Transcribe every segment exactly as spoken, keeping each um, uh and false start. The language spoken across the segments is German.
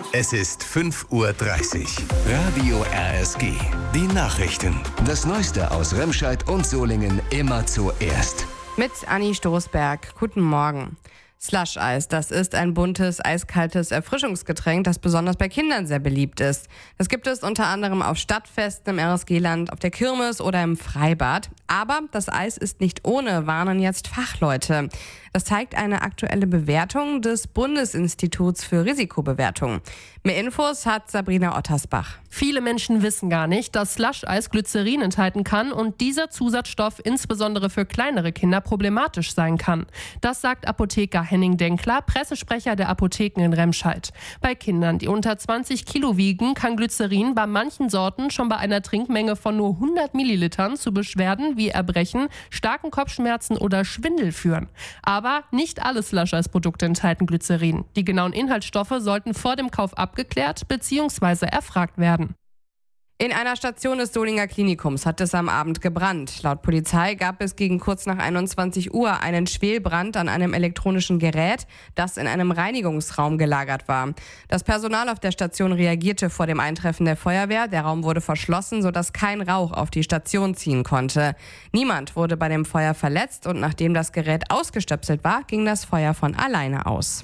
Es ist fünf Uhr dreißig. Radio R S G. Die Nachrichten. Das Neueste aus Remscheid und Solingen immer zuerst. Mit Anni Stoßberg. Guten Morgen. Slush-Eis, das ist ein buntes, eiskaltes Erfrischungsgetränk, das besonders bei Kindern sehr beliebt ist. Das gibt es unter anderem auf Stadtfesten im R S G-Land, auf der Kirmes oder im Freibad. Aber das Eis ist nicht ohne, warnen jetzt Fachleute. Das zeigt eine aktuelle Bewertung des Bundesinstituts für Risikobewertung. Mehr Infos hat Sabrina Ottersbach. Viele Menschen wissen gar nicht, dass Slush-Eis Glycerin enthalten kann und dieser Zusatzstoff insbesondere für kleinere Kinder problematisch sein kann. Das sagt Apotheker Henning Denkler, Pressesprecher der Apotheken in Remscheid. Bei Kindern, die unter zwanzig Kilo wiegen, kann Glycerin bei manchen Sorten schon bei einer Trinkmenge von nur hundert Millilitern zu Beschwerden wie Erbrechen, starken Kopfschmerzen oder Schwindel führen. Aber nicht alle Slush-Eis-Produkte enthalten Glycerin. Die genauen Inhaltsstoffe sollten vor dem Kauf abgeklärt bzw. erfragt werden. In einer Station des Solinger Klinikums hat es am Abend gebrannt. Laut Polizei gab es gegen kurz nach einundzwanzig Uhr einen Schwelbrand an einem elektronischen Gerät, das in einem Reinigungsraum gelagert war. Das Personal auf der Station reagierte vor dem Eintreffen der Feuerwehr. Der Raum wurde verschlossen, sodass kein Rauch auf die Station ziehen konnte. Niemand wurde bei dem Feuer verletzt und nachdem das Gerät ausgestöpselt war, ging das Feuer von alleine aus.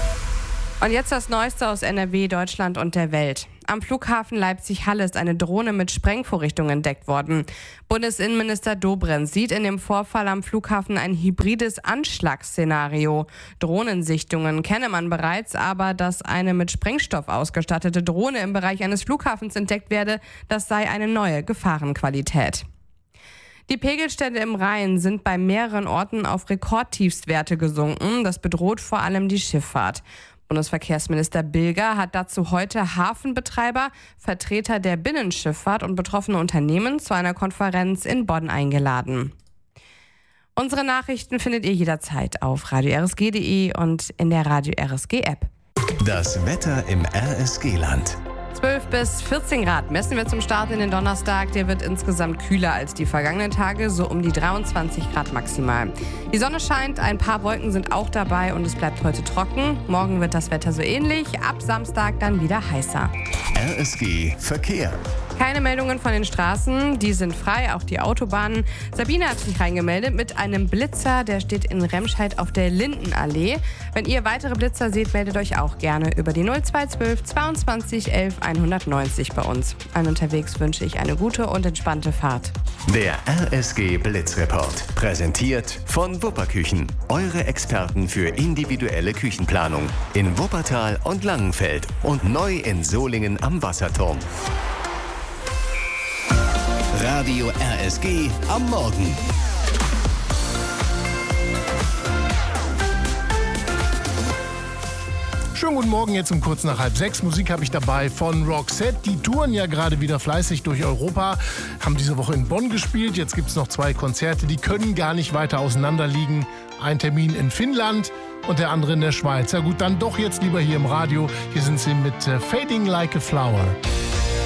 Und jetzt das Neueste aus N R W, Deutschland und der Welt. Am Flughafen Leipzig-Halle ist eine Drohne mit Sprengvorrichtung entdeckt worden. Bundesinnenminister Dobrindt sieht in dem Vorfall am Flughafen ein hybrides Anschlagsszenario. Drohnensichtungen kenne man bereits, aber dass eine mit Sprengstoff ausgestattete Drohne im Bereich eines Flughafens entdeckt werde, das sei eine neue Gefahrenqualität. Die Pegelstände im Rhein sind bei mehreren Orten auf Rekordtiefstwerte gesunken. Das bedroht vor allem die Schifffahrt. Bundesverkehrsminister Bilger hat dazu heute Hafenbetreiber, Vertreter der Binnenschifffahrt und betroffene Unternehmen zu einer Konferenz in Bonn eingeladen. Unsere Nachrichten findet ihr jederzeit auf radio r s g punkt d e und in der Radio R S G App. Das Wetter im R S G-Land. zwölf bis vierzehn Grad messen wir zum Start in den Donnerstag. Der wird insgesamt kühler als die vergangenen Tage, so um die dreiundzwanzig Grad maximal. Die Sonne scheint, ein paar Wolken sind auch dabei und es bleibt heute trocken. Morgen wird das Wetter so ähnlich, ab Samstag dann wieder heißer. R S G Verkehr. Keine Meldungen von den Straßen, die sind frei, auch die Autobahnen. Sabine hat sich reingemeldet mit einem Blitzer, der steht in Remscheid auf der Lindenallee. Wenn ihr weitere Blitzer seht, meldet euch auch gerne über die null zwei zwölf zweiundzwanzig elf hundertneunzig bei uns. Allen unterwegs wünsche ich eine gute und entspannte Fahrt. Der R S G Blitzreport, präsentiert von Wupperküchen. Eure Experten für individuelle Küchenplanung in Wuppertal und Langenfeld und neu in Solingen am Wasserturm. Radio R S G am Morgen. Schönen guten Morgen, jetzt um kurz nach halb sechs. Musik habe ich dabei von Roxette. Die touren ja gerade wieder fleißig durch Europa, haben diese Woche in Bonn gespielt. Jetzt gibt es noch zwei Konzerte, die können gar nicht weiter auseinander liegen. Ein Termin in Finnland und der andere in der Schweiz. Ja gut, dann doch jetzt lieber hier im Radio. Hier sind sie mit uh, Fading Like a Flower.